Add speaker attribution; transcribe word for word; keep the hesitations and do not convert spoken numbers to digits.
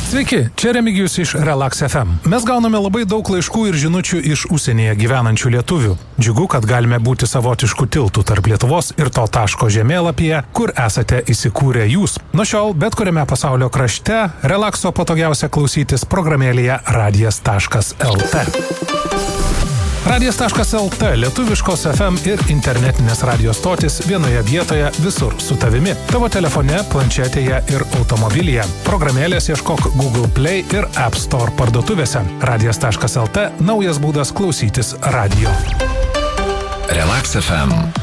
Speaker 1: Sveiki, čia Remigijus iš Relax F M. Mes gauname labai daug laiškų ir žinučių iš užsienyje gyvenančių lietuvių. Džiugu, kad galime būti savotiškų tiltų tarp Lietuvos ir to taško žemėlapyje, kur esate įsikūrę jūs. Nuo šiol bet kuriame pasaulio krašte relakso patogiausia klausytis programėlėje radijas taškas el te. radijas taškas el te – lietuviškos F M ir internetinės radijos stotis vienoje vietoje visur su tavimi. Tavo telefone, planšetėje ir automobilyje. Programėlės ieškok Google Play ir App Store parduotuvėse. radijas taškas el te – naujas būdas klausytis radijo.
Speaker 2: Relax F M.